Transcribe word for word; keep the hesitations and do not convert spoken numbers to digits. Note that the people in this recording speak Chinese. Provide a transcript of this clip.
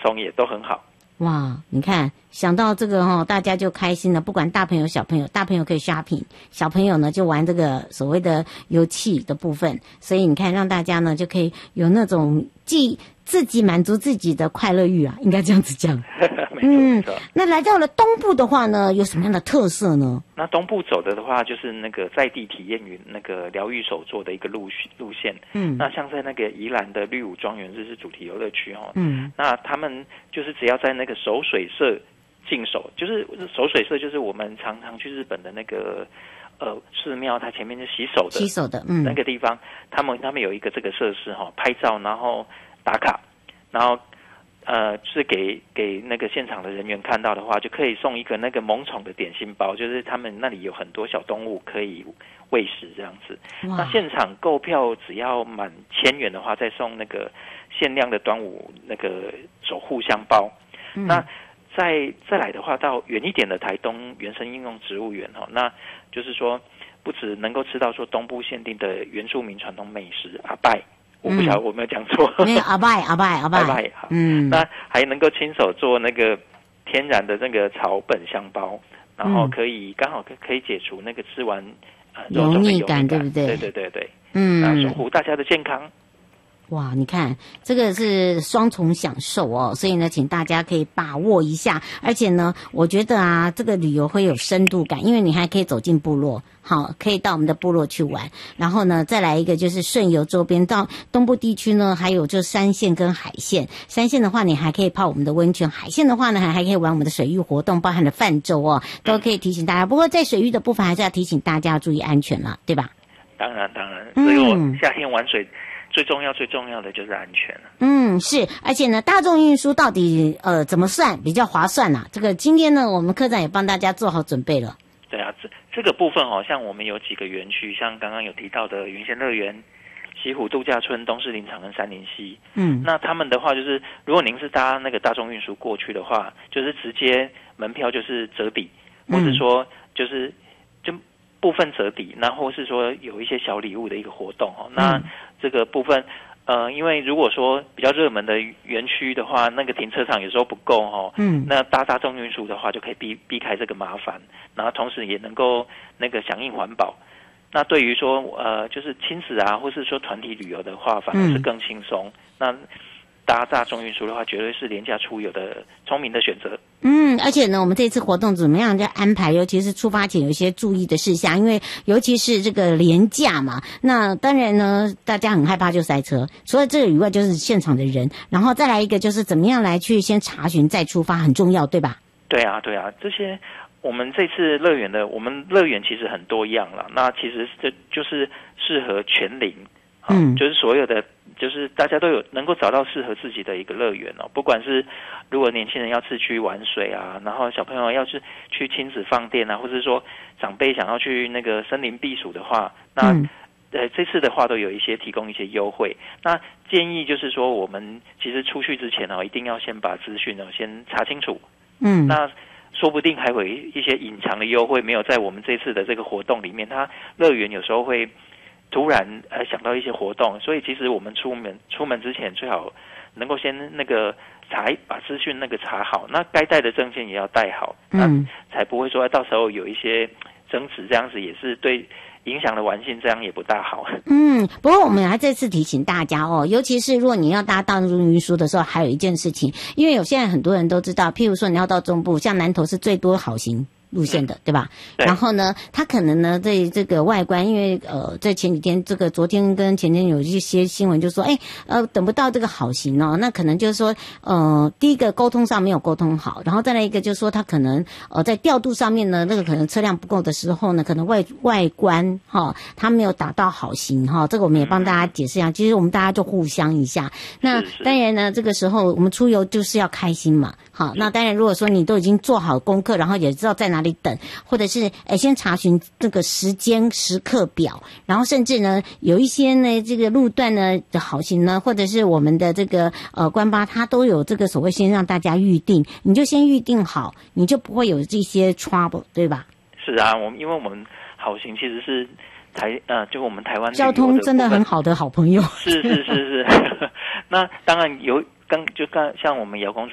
松也都很好。 哇，你看想到这个哦，大家就开心了。不管大朋友小朋友，大朋友可以 shopping， 小朋友呢就玩这个所谓的游戏的部分。所以你看，让大家呢就可以有那种既自己满足自己的快乐欲啊，应该这样子讲。 没错。 嗯，那来到了东部的话呢，有什么样的特色呢？ 那东部走的的话，就是那个在地体验云那个疗愈手作的一个路路线。嗯，那像在那个宜兰的绿舞庄园日式主题游乐区哦，嗯，那他们就是只要在那个守水社进手，就是守水社就是我们常常去日本的那个呃寺庙，它前面就洗手的洗手的嗯那个地方，他们他们有一个这个设施哈、哦，拍照然后打卡，然后。呃，就是给给那个现场的人员看到的话，就可以送一个那个萌宠的点心包，就是他们那里有很多小动物可以喂食这样子。那现场购票只要满千元的话，再送那个限量的端午那个守护香包。嗯、那再再来的话，到远一点的台东原生应用植物园哦，那就是说不只能够吃到说东部限定的原住民传统美食阿拜。我不晓得我没有讲错， 没有阿拜阿拜阿拜， 阿拜好，嗯，那还能够亲手做那个天然的那个草本香包，然后可以刚、嗯、好可可以解除那个吃完呃油腻感，对不对？ 对对对对，嗯，那守护大家的健康。 哇，你看这个是双重享受哦，所以呢，请大家可以把握一下。而且呢，我觉得啊，这个旅游会有深度感，因为你还可以走进部落，好，可以到我们的部落去玩。然后呢，再来一个就是顺游周边，到东部地区呢，还有就山线跟海线。山线的话，你还可以泡我们的温泉；海线的话呢，还还可以玩我们的水域活动，包含了泛舟哦，都可以提醒大家。不过在水域的部分，还是要提醒大家要注意安全了，对吧？ 当然，当然，所以我夏天玩水。最重要最重要的就是安全了。 嗯，是，而且呢，大众运输到底呃怎么算比较划算啊？这个今天呢，我们科长也帮大家做好准备了。 对啊，这这个部分好、哦、像我们有几个园区，像刚刚有提到的云仙乐园、西湖度假村、东势林场跟三林溪。嗯，那他们的话就是，如果您是搭那个大众运输过去的话，就是直接门票就是折抵，或者说就是就部分折抵，那或是说有一些小礼物的一个活动哦。那这个部分，呃，因为如果说比较热门的园区的话，那个停车场有时候不够哦，嗯，那搭大众运输的话就可以避避开这个麻烦，然后同时也能够那个响应环保。那对于说呃，就是亲子啊，或是说团体旅游的话，反而是更轻松。嗯、那搭大众运输的话，绝对是廉价出游的聪明的选择。 嗯，而且呢，我们这次活动怎么样在安排？尤其是出发前有一些注意的事项，因为尤其是这个廉价嘛，那当然呢，大家很害怕就塞车。除了这个以外，就是现场的人，然后再来一个就是怎么样来去先查询再出发，很重要，对吧？ 对啊，对啊，这些我们这次乐园的，我们乐园其实很多样了。那其实这就是适合全龄，嗯，就是所有的。就是大家都有能够找到适合自己的一个乐园哦，不管是如果年轻人要市区玩水啊，然后小朋友要是去亲子放电啊，或者说长辈想要去那个森林避暑的话，那、嗯、呃这次的话都有一些提供一些优惠。那建议就是说，我们其实出去之前哦，一定要先把资讯哦先查清楚，嗯，那说不定还会有一些隐藏的优惠没有在我们这次的这个活动里面，它乐园有时候会。突然呃想到一些活动，所以其实我们出门出门之前最好能够先那个查把资讯那个查好，那该带的证件也要带好，嗯，那才不会说到时候有一些争执，这样子也是对影响了玩性，这样也不大好。 嗯，不过我们还再次提醒大家哦，尤其是如果你要搭大众运输的时候，还有一件事情，因为有现在很多人都知道，譬如说你要到中部，像南投是最多好行路线的，对吧？对。然后呢，它可能呢，对这个外观，因为呃，在前几天，这个昨天跟前天有一些新闻就说，哎，呃，等不到这个好行哦，那可能就是说，呃，第一个沟通上没有沟通好，然后再来一个就是说，它可能呃在调度上面呢，那个可能车辆不够的时候呢，可能外外观哈、哦，它没有达到好行哈、哦，这个我们也帮大家解释一下。其实我们大家就互相一下。那当然呢，这个时候我们出游就是要开心嘛。好，那当然如果说你都已经做好功课，然后也知道在哪里等，或者是诶先查询这个时间时刻表，然后甚至呢有一些呢这个路段呢的好行呢，或者是我们的这个呃官巴它都有这个所谓先让大家预定，你就先预定好，你就不会有这些 trouble， 对吧？ 是啊，我们因为我们好行其实是台呃就我们台湾交通真的很好的好朋友， 是是是是，那当然有刚就刚像我们姚公主